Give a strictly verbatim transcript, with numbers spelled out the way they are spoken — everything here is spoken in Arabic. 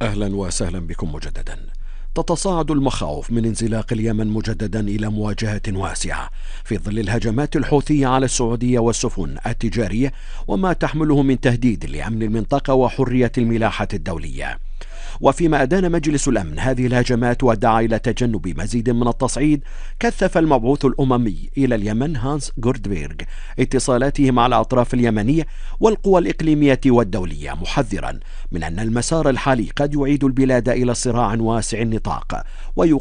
أهلا وسهلا بكم مجددا. تتصاعد المخاوف من انزلاق اليمن مجددا إلى مواجهة واسعة في ظل الهجمات الحوثية على السعودية والسفن التجارية وما تحمله من تهديد لأمن المنطقة وحرية الملاحة الدولية. وفيما أدان مجلس الأمن هذه الهجمات ودعا إلى تجنب مزيد من التصعيد، كثف المبعوث الأممي إلى اليمن هانس غوردبيرغ اتصالاته مع الأطراف اليمنية والقوى الإقليمية والدولية، محذرا من أن المسار الحالي قد يعيد البلاد إلى صراع واسع النطاق